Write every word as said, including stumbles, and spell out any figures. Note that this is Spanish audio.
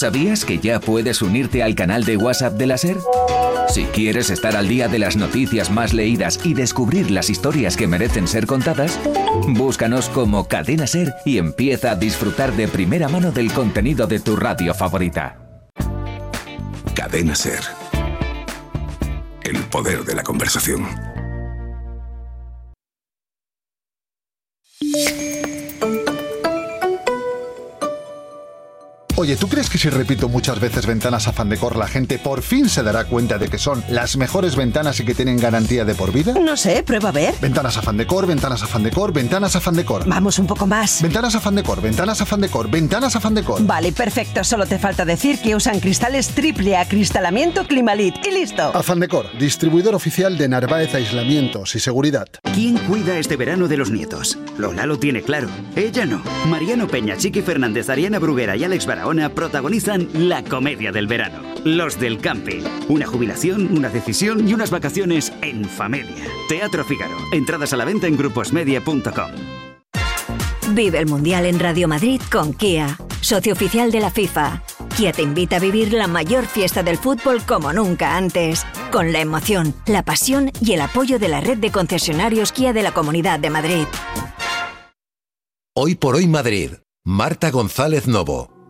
¿Sabías que ya puedes unirte al canal de WhatsApp de la SER? Si quieres estar al día de las noticias más leídas y descubrir las historias que merecen ser contadas, búscanos como Cadena SER y empieza a disfrutar de primera mano del contenido de tu radio favorita. Cadena SER. El poder de la conversación. Oye, ¿tú crees que si repito muchas veces Ventanas Afán Decor, la gente por fin se dará cuenta de que son las mejores ventanas y que tienen garantía de por vida? No sé, prueba a ver. Ventanas Afán Decor, Ventanas Afán Decor, Ventanas Afán Decor. Vamos un poco más. Ventanas Afán Decor, Ventanas Afán Decor, Ventanas Afán Decor. Vale, perfecto. Solo te falta decir que usan cristales triple acristalamiento Climalit y listo. Afán Decor, distribuidor oficial de Narváez Aislamientos y Seguridad. ¿Quién cuida este verano de los nietos? Lola lo tiene claro. Ella no. Mariano Peña, Chiqui Fernández, Ariana Bruguera y Alex Barahona protagonizan la comedia del verano. Los del camping. Una jubilación, una decisión y unas vacaciones en familia. Teatro Fígaro. Entradas a la venta en gruposmedia punto com. Vive el Mundial en Radio Madrid con Kia, socio oficial de la FIFA. Kia te invita a vivir la mayor fiesta del fútbol como nunca antes, con la emoción, la pasión y el apoyo de la red de concesionarios Kia de la Comunidad de Madrid. Hoy por hoy Madrid. Marta González Novo.